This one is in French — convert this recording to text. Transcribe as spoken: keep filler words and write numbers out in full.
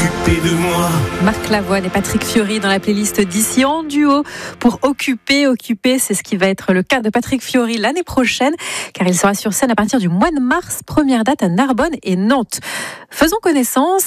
occuper de moi. Marc Lavoine et Patrick Fiori dans la playlist d'ici en duo pour Occuper. Occuper, c'est ce qui va être le cas de Patrick Fiori l'année prochaine, car il sera sur scène à partir du mois de mars. Première date à Narbonne et Nantes. Faisons connaissance